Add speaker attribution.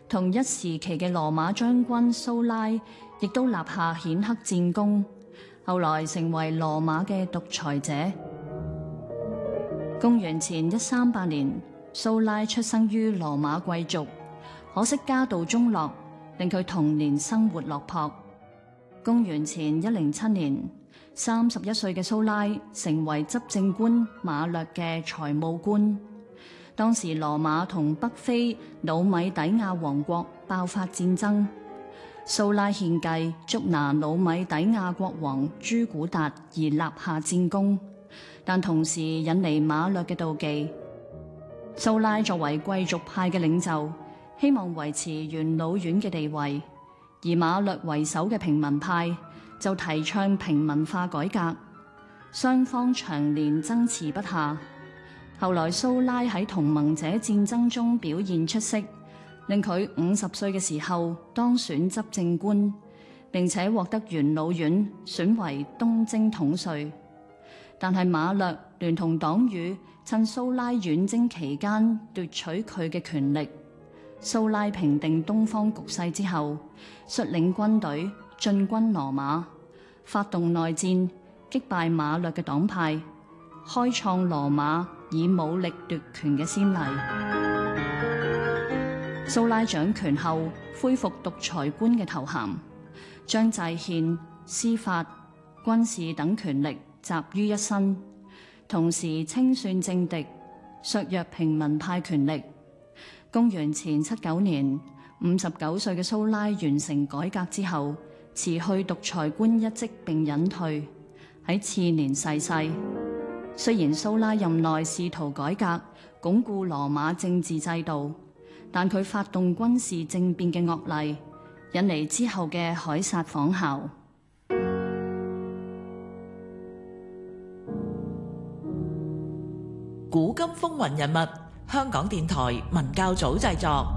Speaker 1: 同一時期嘅羅馬將軍蘇拉亦都立下顯赫戰功，後來成為羅馬嘅獨裁者。公元前138年，蘇拉出生於羅馬貴族，可惜家道中落，令佢童年生活落魄。公元前107年，31歲嘅蘇拉成為執政官馬略嘅財務官。當時羅馬同北非努米底亞王國爆發戰爭，蘇拉獻計捉拿努米底亞國王朱古達而立下戰功，但同時引嚟馬略嘅妒忌。蘇拉作為貴族派嘅領袖，希望維持元老院嘅地位，而馬略為首嘅平民派就提倡平民化改革，雙方長年爭持不下。後來蘇拉喺同盟者戰爭中表現出色，令佢50歲嘅時候當選執政官，並且獲得元老院選為東征統帥。但係馬略聯同黨羽趁蘇拉遠征期間奪取佢嘅權力。蘇拉平定東方局勢之後，率領軍隊進軍羅馬，發動內戰，擊敗馬略嘅黨派，開創羅馬以武力奪權嘅先例。蘇拉掌權後，恢復獨裁官嘅頭銜，將制憲、司法、軍事等權力集於一身，同時清算政敵，削弱平民派權力。公元前79年，59歲嘅蘇拉完成改革之後，辭去獨裁官一職並隱退，喺次年逝世。雖然蘇拉任內試圖改革鞏固羅馬政治制度，但佢發動軍事政變嘅惡例，引嚟之後嘅凱撒仿效。
Speaker 2: 古今風雲人物，香港電台文教組製作。